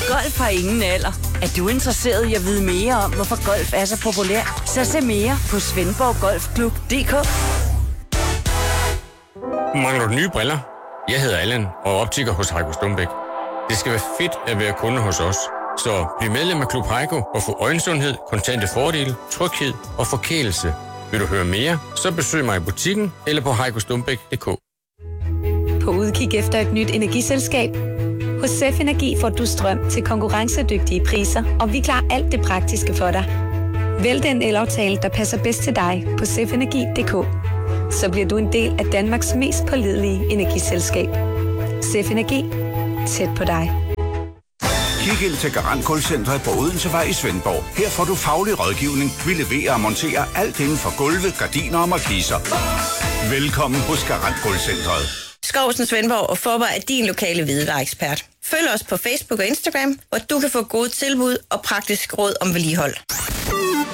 Golf har ingen alder. Er du interesseret i at vide mere om, hvorfor golf er så populær? Så se mere på svendborggolfklub.dk. Mangler du nye briller? Jeg hedder Allan og er optiker hos Heiko Stumbæk. Det skal være fedt at være kunde hos os. Så bliv medlem af Klub Heiko og få øjensundhed, kontante fordele, tryghed og forkælelse. Vil du høre mere, så besøg mig i butikken eller på heikostumbæk.dk. På udkig efter et nyt energiselskab? Hos Sef Energi får du strøm til konkurrencedygtige priser, og vi klarer alt det praktiske for dig. Vælg den elaftale, der passer bedst til dig på sefenergi.dk. Så bliver du en del af Danmarks mest pålidelige energiselskab. Sef Energi. Tæt på dig. Kig ind til Garant Gulvcentret på Odensevej i Svendborg. Her får du faglig rådgivning. Vi leverer og monterer alt inden for gulve, gardiner og markiser. Velkommen hos Garant Gulvcentret. Skovsen Svendborg og Forborg er din lokale hvidevareekspert. Følg os på Facebook og Instagram, hvor du kan få gode tilbud og praktisk råd om vedligehold.